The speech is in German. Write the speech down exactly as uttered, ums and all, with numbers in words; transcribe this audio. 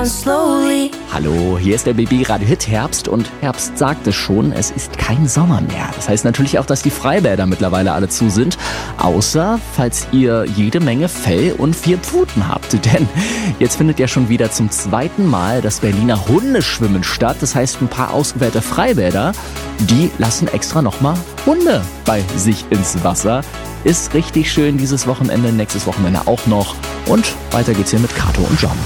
down slowly. Hallo, hier ist der B B Radio Hit Herbst und Herbst sagt es schon, es ist kein Sommer mehr. Das heißt natürlich auch, dass die Freibäder mittlerweile alle zu sind, außer falls ihr jede Menge Fell und vier Pfoten habt. Denn jetzt findet ja schon wieder zum zweiten Mal das Berliner Hundeschwimmen statt. Das heißt, ein paar ausgewählte Freibäder, die lassen extra nochmal Hunde bei sich ins Wasser. Ist richtig schön dieses Wochenende, nächstes Wochenende auch noch. Und weiter geht's hier mit Kato und John.